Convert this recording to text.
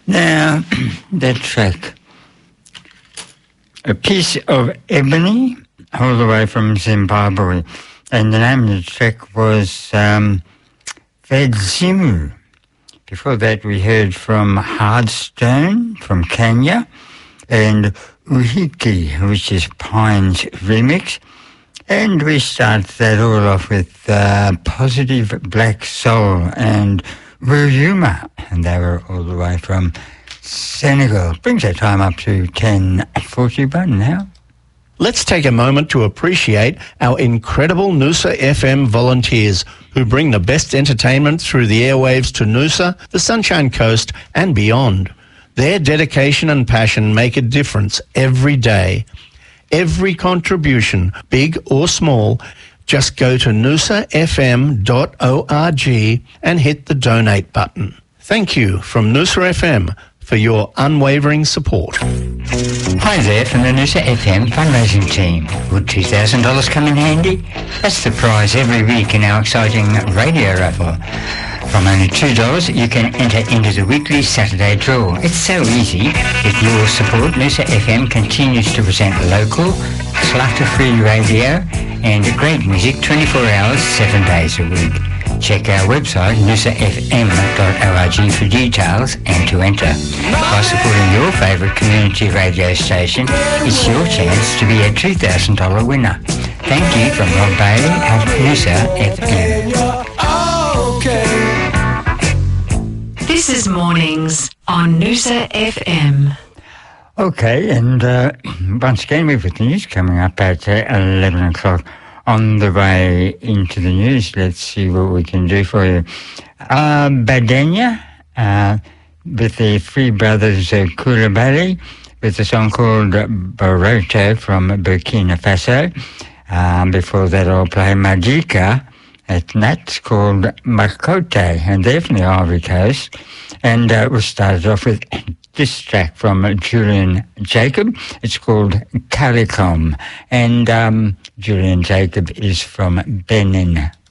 Now, that track, A Piece of Ebony, all the way from Zimbabwe. And the name of the track was Vadzimu. Before that, we heard from Hardstone from Kenya and Uhiki, which is Pine's remix. And we start that all off with Positive Black Soul and Ruyuma, and they were all the way from Senegal. Brings our time up to 10:41 now. Let's take a moment to appreciate our incredible Noosa FM volunteers who bring the best entertainment through the airwaves to Noosa, the Sunshine Coast and beyond. Their dedication and passion make a difference every day. Every contribution, big or small, just go to noosafm.org and hit the donate button. Thank you from Noosa FM for your unwavering support. Hi there from the Noosa FM fundraising team. Would $2,000 come in handy? That's the prize every week in our exciting radio raffle. From only $2, you can enter into the weekly Saturday draw. It's so easy. With your support, Noosa FM continues to present local, clutter-free radio and great music 24 hours, 7 days a week. Check our website, noosafm.org, for details and to enter. By supporting your favourite community radio station, it's your chance to be a $2,000 winner. Thank you from Rob Bailey at Noosa FM. This is Mornings on Noosa FM. Okay, and once again we've got the news coming up at 11 o'clock. On the way into the news, let's see what we can do for you. Badenia, with the Three Brothers Koulibaly, with a song called Baroto from Burkina Faso. Before that, I'll play Magika at Nats called Makote, and they're from the Ivory Coast. And we'll start it off with this track from Julian Jacob. It's called Calicom, and Julian Jacob is from Benin.